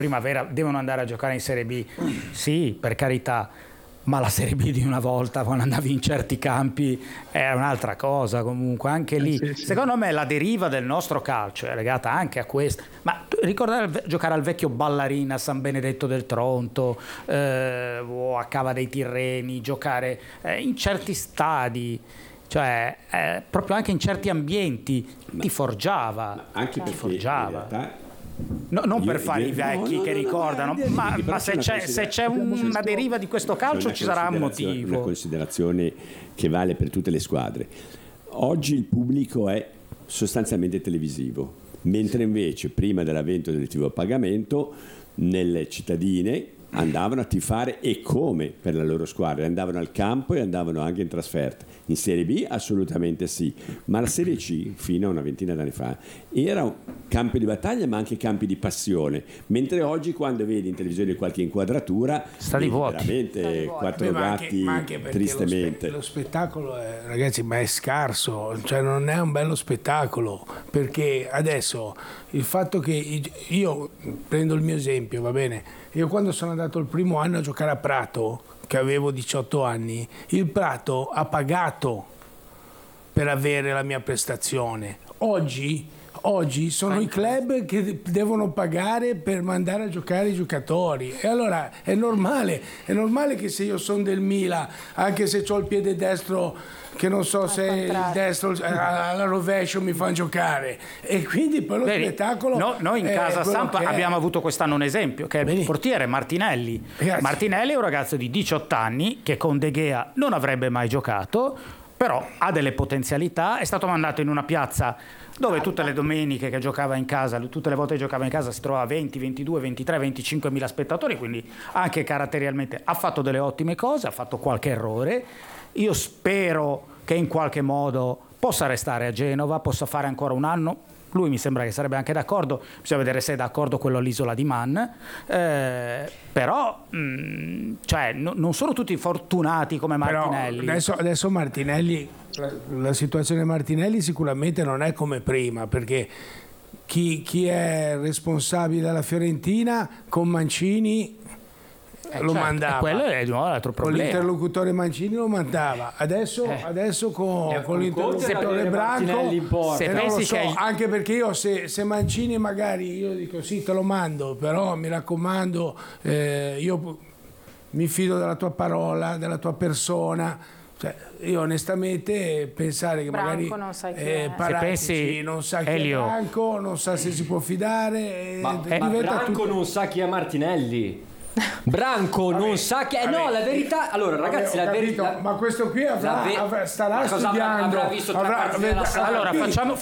primavera devono andare a giocare in Serie B, sì, per carità, ma la Serie B di una volta, quando andavi in certi campi, era un'altra cosa comunque, anche lì. Sì. Secondo me la deriva del nostro calcio è legata anche a questo. Ma ricordare giocare al vecchio Ballarina a San Benedetto del Tronto, o a Cava dei Tirreni, giocare in certi stadi, cioè proprio anche in certi ambienti, ti forgiava. Anche perché in realtà... No, non per fare i vecchi che ricordano, ma se c'è una deriva di questo calcio ci sarà un motivo. Una considerazione che vale per tutte le squadre. Oggi il pubblico è sostanzialmente televisivo, mentre invece prima dell'avvento del TV a pagamento nelle cittadine andavano a tifare, e come, per la loro squadra, andavano al campo e andavano anche in trasferta. In Serie B assolutamente sì, ma la Serie C fino a una ventina d'anni fa era un campo di battaglia ma anche campi di passione, mentre oggi quando vedi in televisione qualche inquadratura stadi vuoti, veramente quattro gatti, ma anche tristemente lo spettacolo ragazzi, ma è scarso, cioè non è un bello spettacolo, perché adesso il fatto che io prendo il mio esempio, va bene, io quando sono andato il primo anno a giocare a Prato, che avevo 18 anni, il Prato ha pagato per avere la mia prestazione. Oggi sono i club che devono pagare per mandare a giocare i giocatori, e allora è normale che se io sono del Milan, anche se ho il piede destro che non so se il destro alla rovescio mi fa giocare, e quindi poi lo spettacolo. Noi in casa Samp abbiamo avuto quest'anno un esempio, che è il portiere Martinelli. Grazie. Martinelli è un ragazzo di 18 anni che con De Gea non avrebbe mai giocato, però ha delle potenzialità, è stato mandato in una piazza dove tutte le domeniche che giocava in casa, tutte le volte che giocava in casa si trovava 20, 22, 23, 25 mila spettatori, quindi anche caratterialmente ha fatto delle ottime cose, ha fatto qualche errore. Io spero che in qualche modo possa restare a Genova, possa fare ancora un anno. Lui mi sembra che sarebbe anche d'accordo, bisogna vedere se è d'accordo quello all'Isola di Man, però cioè, non sono tutti fortunati come Martinelli. Però adesso Martinelli, la situazione Martinelli sicuramente non è come prima, perché chi è responsabile della Fiorentina con Mancini lo mandava, quello è di nuovo l'altro problema. Con l'interlocutore Mancini lo mandava, adesso con l'interlocutore Branco, se pensi so, anche perché io se Mancini magari io dico sì te lo mando, però mi raccomando, io mi fido della tua parola, della tua persona. Cioè, io onestamente pensare che Branco magari non sai chi è. Pensi, non sa chi è Branco, non sa se si può fidare, ma Branco non sa chi è Martinelli. Branco non sa che no, la verità, allora ragazzi, la verità, ma questo qui starà studiando, avrà visto tre partite della Samp. Allora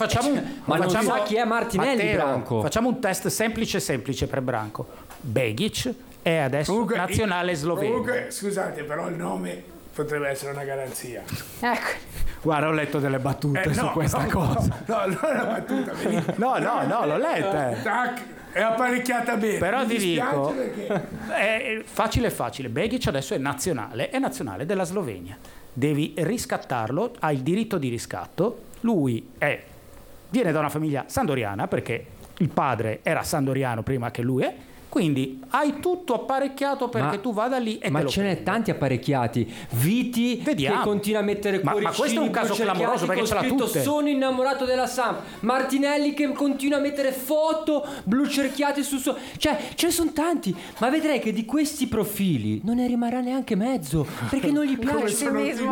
non sa chi è Martinelli. Matteo, Branco, facciamo un test semplice per Branco. Begic è adesso comunque, nazionale sloveno. Comunque scusate, però il nome potrebbe essere una garanzia. Ecco. Guarda, ho letto delle battute su questa cosa. No, non è una battuta. No, l'ho letta. Tac, è apparecchiata bene. Però ti dico, perché... è facile. Begic adesso è nazionale della Slovenia. Devi riscattarlo, ha il diritto di riscatto. Lui viene da una famiglia sandoriana, perché il padre era sandoriano prima che lui quindi hai tutto apparecchiato perché tu vada lì e ma te lo ce n'è prendi. tanti apparecchiati. Viti che continua a mettere cuoricini, ma questo è un caso clamoroso perché ce l'ha tutte. Sono innamorato della Samp. Martinelli che continua a mettere foto blu cerchiate cioè ce ne sono tanti, ma vedrei che di questi profili non ne rimarrà neanche mezzo, perché non gli piace.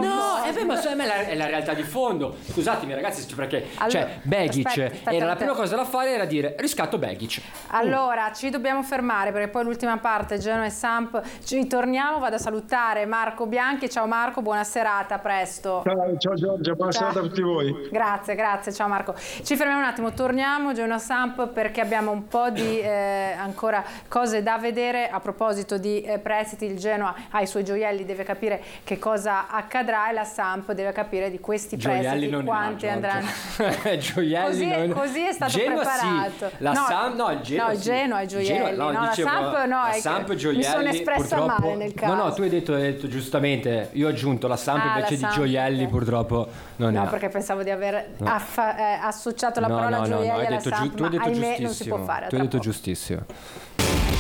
Ma è la realtà di fondo. Scusatemi ragazzi, perché allora, Begic era la prima cosa da fare era dire riscatto Begic. Allora ci dobbiamo fermare perché poi l'ultima parte Genoa e Samp ci ritorniamo. Vado a salutare Marco Bianchi. Ciao Marco, buona serata, a presto. Ciao Giorgia, buona serata a tutti voi. Grazie, ciao Marco. Ci fermiamo un attimo, torniamo Genoa Samp perché abbiamo un po' di ancora cose da vedere. A proposito di prestiti, il Genoa ha i suoi gioielli, deve capire che cosa accadrà, e la Samp deve capire di questi prestiti quanti andranno. Gioielli così è stato Genoa preparato. Sì. La Samp il Genoa i gioielli. La Samp gioielli, mi sono espressa male nel caso. No, tu hai detto giustamente, io ho aggiunto la Samp invece di gioielli, purtroppo non è. No, perché pensavo di aver associato la parola gioielli alla Samp, ma ahimè non si può fare. Tu hai detto giustissimo.